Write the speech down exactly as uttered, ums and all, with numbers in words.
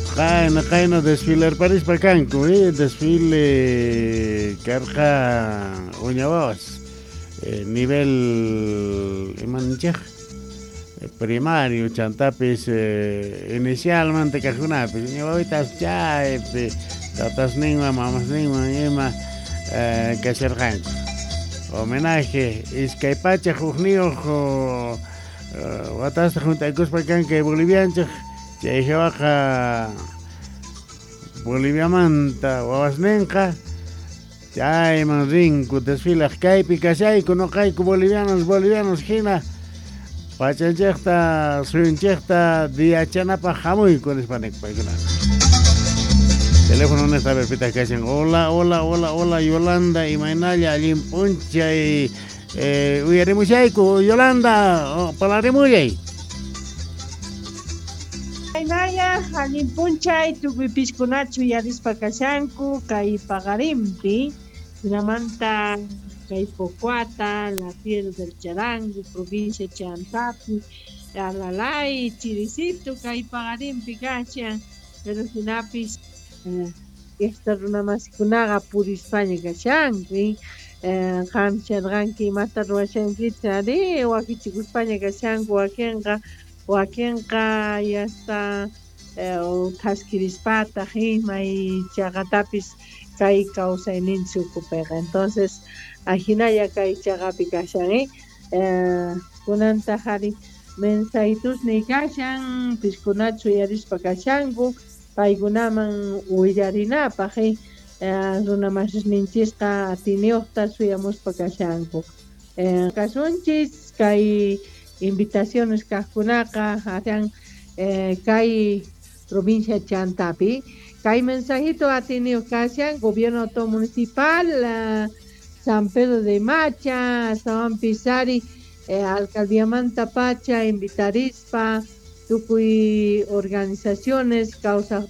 Jaina, jaina desfilar París Pacanco, eh, desfile carja Uñabas, eh, nivel Imanchej, eh, primario, chantapis, eh, inicialmente cajunapis, Uñabavitas ya, tatas ningma, mamas ningma, yema, eh, Cacerjanco. Homenaje, Izcaypacha, Jujnio, Watasta junto a Cuspacanque, Boliviancha. Chayjawaqa Boliviamanta wawasninqa chayman rinku desfilaq kaypi kashayku nuqayku bolivianos bolivianos hina pachanchikta suyunchikta diyachanapaq hamuyku nispanik paykuna. Teléfono nesta verpita kashan hola hola hola hola Yolanda imaynalla allin p'unchay eh, uyarimushayku Yolanda palarimuyay. Naya, allin punchay, tukupipiskunachu yarispa kashanku, kay pagarimpi, Pinamanta, kay Pocuata, la Piedra del Charango, provincia de Chantapi, Alalay, Chiricito, kay pagarimpi kashan, pero sinapis, eh, esta runamasicunaga puri España kashanku, eh, han chadranki mata ruashanki chari, wakichiku España kashanku, wakenga, Wakenqa ya está eh, taskirispata hima y chagatapis kai kausayninchu kupega. Entonces ajinaya kai chagapi kashan eh kunanta hari mensajitos ni kashan piskunachu yarispa kashanku paykunaman willarinapaq eh runamasisninchista atiniuqta suyamuspa kashanku. Eh, kasunchis kai invitaciones kajkunaqa hayan eh, kay provincia Chantapi kay mensajito atiniu kashan gobierno autónomo municipal uh, San Pedro de Macha Saban Pisari eh, alcaldía Manta Pacha invitarispa tukuy organizaciones causas